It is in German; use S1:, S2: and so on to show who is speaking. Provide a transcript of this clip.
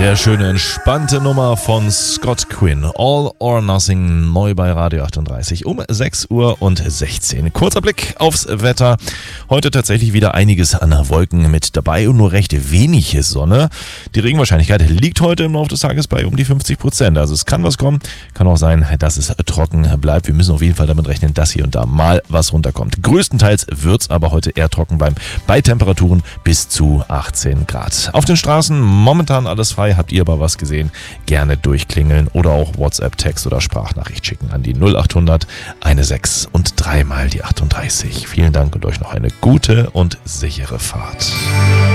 S1: Sehr schöne, entspannte Nummer von Scott Quinn. All or Nothing, neu bei Radio 38 um 6:16 Uhr. Kurzer Blick aufs Wetter. Heute tatsächlich wieder einiges an Wolken mit dabei und nur recht wenig Sonne. Die Regenwahrscheinlichkeit liegt heute im Laufe des Tages bei um die 50%. Also es kann was kommen, kann auch sein, dass es trocken bleibt. Wir müssen auf jeden Fall damit rechnen, dass hier und da mal was runterkommt. Größtenteils wird es aber heute eher trocken bleiben, bei Temperaturen bis zu 18 Grad. Auf den Straßen momentan alles frei. Habt ihr aber was gesehen? Gerne durchklingeln oder auch WhatsApp, Text oder Sprachnachricht schicken an die 0800 16 und 3 mal die 38. Vielen Dank und euch noch eine gute und sichere Fahrt.